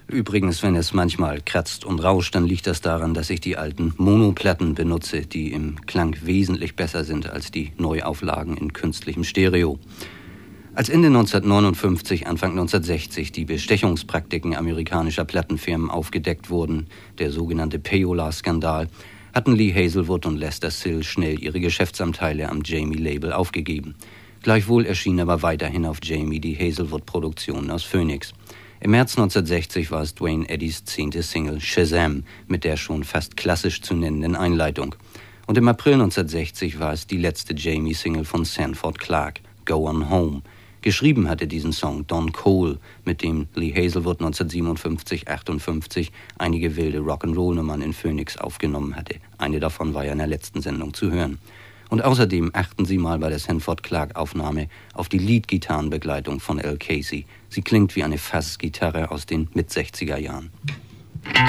Übrigens, wenn es manchmal kratzt und rauscht, dann liegt das daran, dass ich die alten Monoplatten benutze, die im Klang wesentlich besser sind als die Neuauflagen in künstlichem Stereo. Als Ende 1959, Anfang 1960 die Bestechungspraktiken amerikanischer Plattenfirmen aufgedeckt wurden, der sogenannte Payola-Skandal, hatten Lee Hazlewood und Lester Sill schnell ihre Geschäftsanteile am Jamie-Label aufgegeben. Gleichwohl erschien aber weiterhin auf Jamie die Hazlewood-Produktion aus Phoenix. Im März 1960 war es Duane Eddys 10. Single Shazam mit der schon fast klassisch zu nennenden Einleitung. Und im April 1960 war es die letzte Jamie-Single von Sanford Clarke, Go On Home. Geschrieben hatte diesen Song Don Cole, mit dem Lee Hazlewood 1957/58 einige wilde Rock'n'Roll-Nummern in Phoenix aufgenommen hatte. Eine davon war ja in der letzten Sendung zu hören. Und außerdem achten Sie mal bei der Sanford Clarke-Aufnahme auf die Lead-Gitarrenbegleitung von Al Casey. Sie klingt wie eine Fuzz-Gitarre aus den Mit-60er Jahren.